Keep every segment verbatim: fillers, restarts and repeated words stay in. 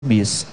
missa.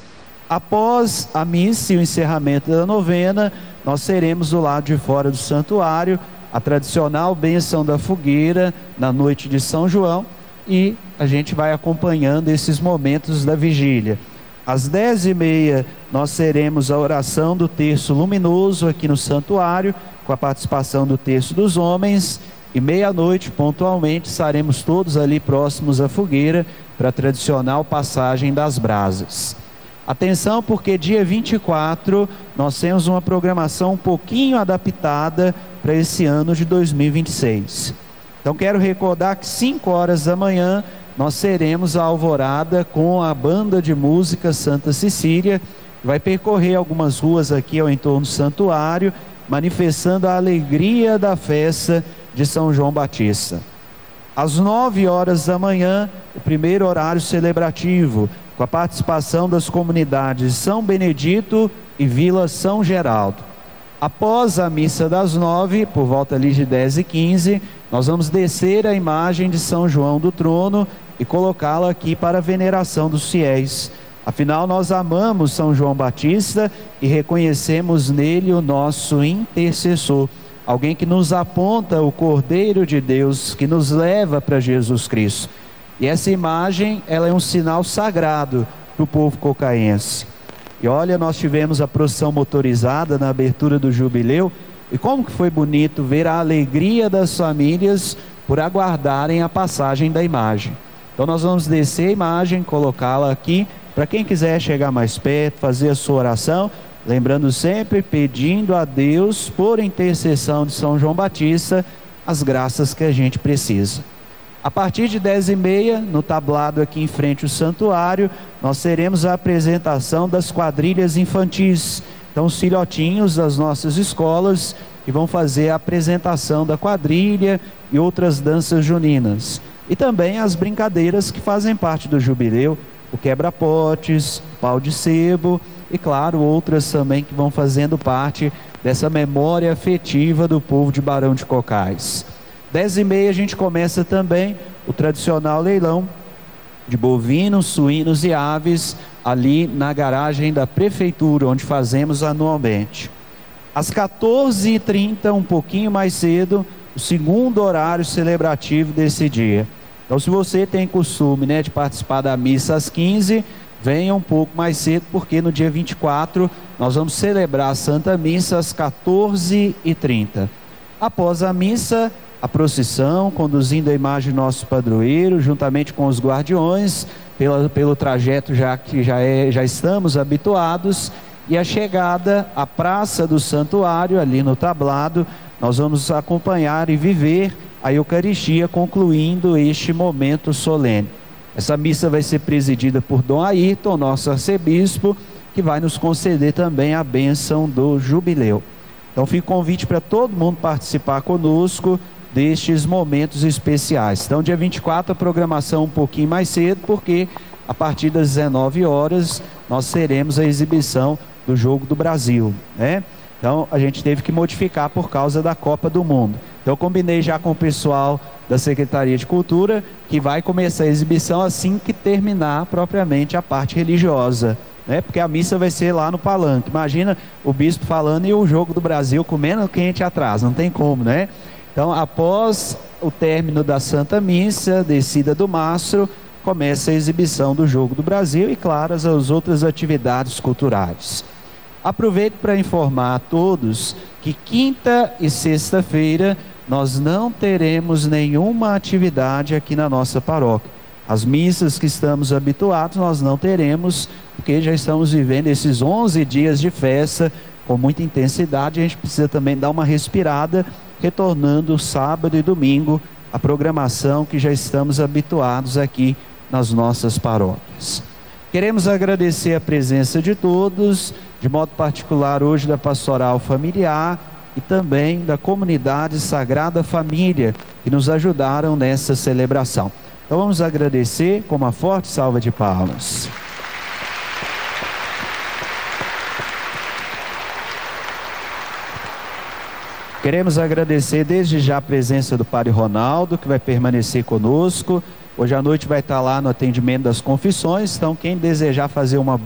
Após a missa e o encerramento da novena, nós teremos do lado de fora do santuário a tradicional bênção da fogueira na noite de São João, e a gente vai acompanhando esses momentos da vigília. Às dez e meia nós teremos a oração do terço luminoso aqui no santuário, com a participação do terço dos homens, e meia-noite pontualmente estaremos todos ali próximos à fogueira para a tradicional passagem das brasas. Atenção, porque dia vinte e quatro nós temos uma programação um pouquinho adaptada para esse ano de dois mil e vinte e seis. Então quero recordar que cinco horas da manhã nós teremos a alvorada com a banda de música Santa Cecília, que vai percorrer algumas ruas aqui ao entorno do santuário, manifestando a alegria da festa de São João Batista. Às nove horas da manhã, o primeiro horário celebrativo, com a participação das comunidades São Benedito e Vila São Geraldo. Após a missa das nove, por volta ali de dez e quinze, nós vamos descer a imagem de São João do trono e colocá-la aqui para a veneração dos fiéis. Afinal, nós amamos São João Batista e reconhecemos nele o nosso intercessor, alguém que nos aponta o Cordeiro de Deus, que nos leva para Jesus Cristo. E essa imagem, ela é um sinal sagrado para o povo cocaense. E olha, nós tivemos a procissão motorizada na abertura do jubileu, e como que foi bonito ver a alegria das famílias por aguardarem a passagem da imagem. Então nós vamos descer a imagem, colocá-la aqui, para quem quiser chegar mais perto, fazer a sua oração, lembrando sempre, pedindo a Deus, por intercessão de São João Batista, as graças que a gente precisa. A partir de dez e meia, no tablado aqui em frente ao santuário, nós teremos a apresentação das quadrilhas infantis. Então, os filhotinhos das nossas escolas que vão fazer a apresentação da quadrilha e outras danças juninas. E também as brincadeiras que fazem parte do jubileu, o quebra-potes, pau de sebo e, claro, outras também que vão fazendo parte dessa memória afetiva do povo de Barão de Cocais. Dez e meia a gente começa também o tradicional leilão de bovinos, suínos e aves ali na garagem da prefeitura, onde fazemos anualmente. Às quatorze e trinta, um pouquinho mais cedo, o segundo horário celebrativo desse dia. Então, se você tem costume, né, de participar da missa às quinze, venha um pouco mais cedo, porque no dia vinte e quatro nós vamos celebrar a Santa Missa às quatorze e trinta. Após a missa, a procissão, conduzindo a imagem do nosso padroeiro, juntamente com os guardiões, pela, pelo trajeto já que já, é, já estamos habituados, e a chegada à Praça do Santuário, ali no tablado, nós vamos acompanhar e viver a Eucaristia, concluindo este momento solene. Essa missa vai ser presidida por Dom Ayrton, nosso arcebispo, que vai nos conceder também a bênção do jubileu. Então fica o convite para todo mundo participar conosco destes momentos especiais. Então, dia vinte e quatro, a programação um pouquinho mais cedo, porque a partir das dezenove horas nós teremos a exibição do Jogo do Brasil, né? Então, a gente teve que modificar por causa da Copa do Mundo. Então, eu combinei já com o pessoal da Secretaria de Cultura que vai começar a exibição assim que terminar propriamente a parte religiosa, né? Porque a missa vai ser lá no palanque. Imagina o bispo falando e o Jogo do Brasil comendo quente atrás, não tem como, né? Então, após o término da Santa Missa, descida do mastro, começa a exibição do Jogo do Brasil e, claro, as, as outras atividades culturais. Aproveito para informar a todos que quinta e sexta-feira nós não teremos nenhuma atividade aqui na nossa paróquia. As missas que estamos habituados nós não teremos, porque já estamos vivendo esses onze dias de festa com muita intensidade. A gente precisa também dar uma respirada, retornando sábado e domingo a programação que já estamos habituados aqui nas nossas paróquias. Queremos agradecer a presença de todos, de modo particular hoje da Pastoral Familiar e também da comunidade Sagrada Família, que nos ajudaram nessa celebração. Então vamos agradecer com uma forte salva de palmas. Queremos agradecer desde já a presença do Padre Ronaldo, que vai permanecer conosco, Hoje à noite vai estar lá no atendimento das confissões, então quem desejar fazer uma